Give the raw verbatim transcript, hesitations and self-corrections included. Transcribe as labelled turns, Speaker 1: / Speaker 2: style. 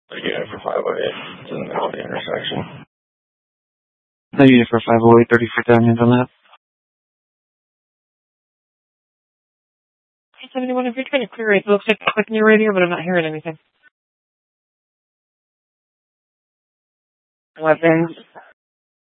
Speaker 1: A unit for five oh eight. It's in the middle of the intersection.
Speaker 2: No unit for five oh eight, thirty-four damage on that.
Speaker 3: seventy-one, if you're trying to clear it, it looks like a click in your radio, but I'm not hearing anything. Weapons.